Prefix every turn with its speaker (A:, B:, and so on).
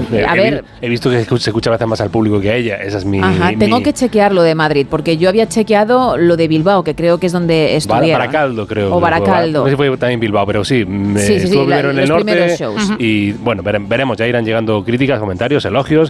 A: He visto que se escucha a veces más al público que a ella. Esa es mi...
B: tengo que chequear lo de Madrid, porque yo había chequeado lo de Bilbao, que creo que es donde estuvieron.
A: Baracaldo, creo.
B: O Baracaldo.
A: No sé si fue también Bilbao, pero sí. Estuvo primero en el norte.
B: Shows.
A: Y bueno, veremos, ya irán llegando críticas, comentarios, elogios.